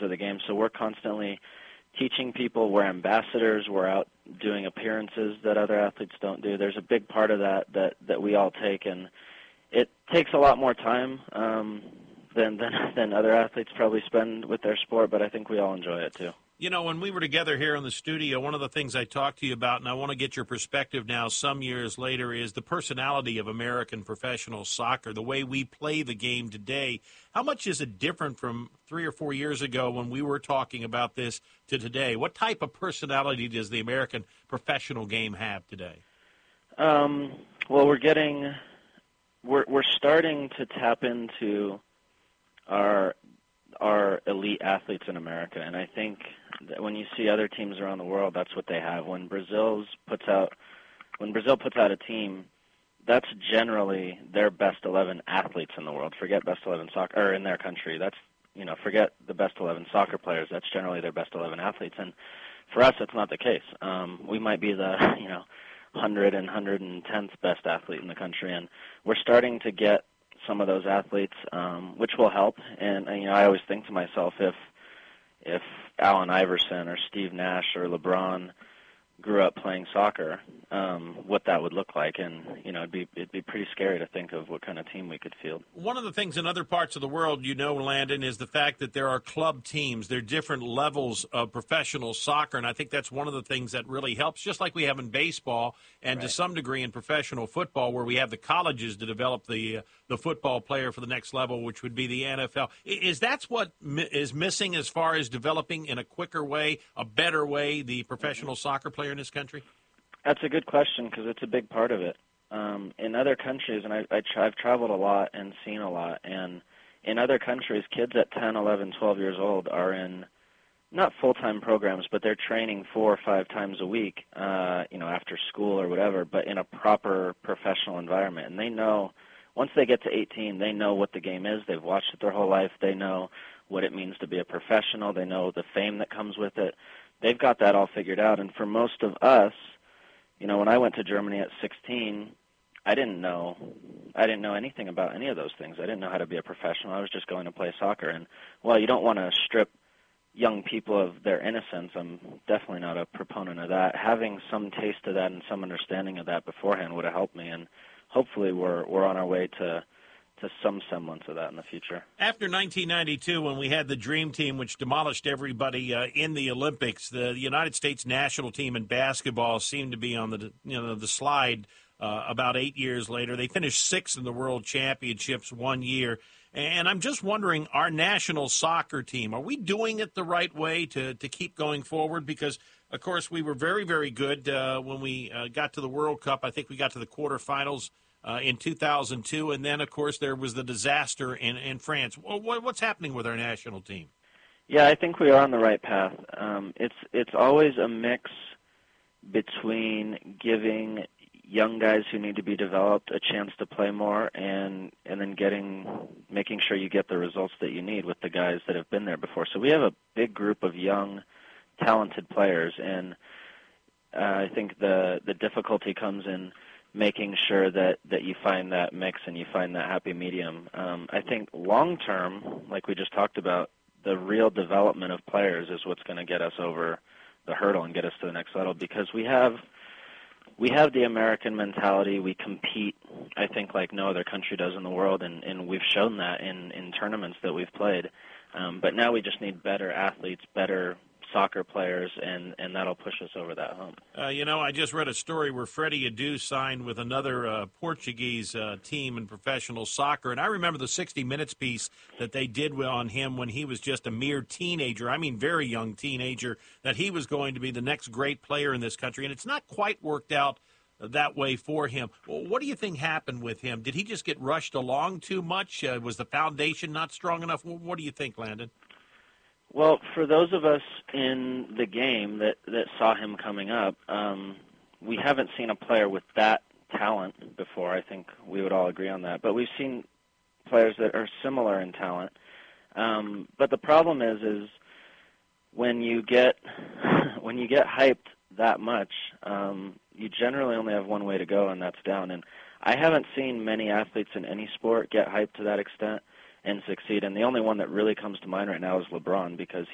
of the game. So we're constantly teaching people. We're ambassadors. We're out doing appearances that other athletes don't do. There's a big part of that we all take, and it takes a lot more time than other athletes probably spend with their sport, but I think we all enjoy it too. You know, when we were together here in the studio, one of the things I talked to you about, and I want to get your perspective now some years later, is the personality of American professional soccer, the way we play the game today. How much is it different from 3 or 4 years ago when we were talking about this to today? What type of personality does the American professional game have today? Well, we're starting to tap into our elite athletes in America, and I think that when you see other teams around the world, that's what they have. When Brazil puts out a team, that's generally their best 11 athletes in the world. Forget best 11 soccer, or in their country. That's, forget the best 11 soccer players. That's generally their best 11 athletes. And for us, that's not the case. We might be the 100 and 110th best athlete in the country, and we're starting to get some of those athletes, which will help. And I always think to myself, if Allen Iverson or Steve Nash or LeBron grew up playing soccer, what that would look like, and it'd be pretty scary to think of what kind of team we could field. One of the things in other parts of the world, Landon, is the fact that there are club teams. There are different levels of professional soccer, and I think that's one of the things that really helps, just like we have in baseball and to some degree in professional football, where we have the colleges to develop the football player for the next level, which would be the NFL. Is that what is missing as far as developing in a quicker way, a better way, the professional soccer player in this country? That's a good question, because it's a big part of it. In other countries, and I've traveled a lot and seen a lot, and in other countries, kids at 10, 11, 12 years old are in not full-time programs, but they're training 4 or 5 times a week, after school or whatever, but in a proper professional environment. And they know, once they get to 18, they know what the game is. They've watched it their whole life. They know what it means to be a professional. They know the fame that comes with it. They've got that all figured out. And for most of us, when I went to Germany at 16, I didn't know anything about any of those things. I didn't know how to be a professional. I was just going to play soccer. And while you don't want to strip young people of their innocence, I'm definitely not a proponent of that. Having some taste of that and some understanding of that beforehand would have helped me, and hopefully we're on our way to some semblance of that in the future. After 1992, when we had the Dream Team, which demolished everybody in the Olympics, the United States national team in basketball seemed to be on the slide about 8 years later. They finished 6th in the World Championships one year. And I'm just wondering, our national soccer team, are we doing it the right way to keep going forward? Because, of course, we were very, very good when we got to the World Cup. I think we got to the quarterfinals in 2002, and then, of course, there was the disaster in France. What's happening with our national team? Yeah, I think we are on the right path. It's always a mix between giving young guys who need to be developed a chance to play more, and then making sure you get the results that you need with the guys that have been there before. So we have a big group of young, talented players, and I think the difficulty comes in making sure that you find that mix and you find that happy medium. I think long term, like we just talked about, the real development of players is what's going to get us over the hurdle and get us to the next level, because we have the American mentality. We compete, I think, like no other country does in the world, and we've shown that in tournaments that we've played. But now we just need better athletes, better soccer players, and that'll push us over that hump. I just read a story where Freddie Adu signed with another Portuguese team in professional soccer, and I remember the 60 Minutes piece that they did on him when he was just a mere teenager, I mean very young teenager, that he was going to be the next great player in this country, and it's not quite worked out that way for him. Well, what do you think happened with him? Did he just get rushed along too much? Was the foundation not strong enough? What do you think, Landon? Well, for those of us in the game that saw him coming up, we haven't seen a player with that talent before. I think we would all agree on that. But we've seen players that are similar in talent. But the problem is when you get hyped that much, you generally only have one way to go, and that's down. And I haven't seen many athletes in any sport get hyped to that extent and succeed. And the only one that really comes to mind right now is LeBron, because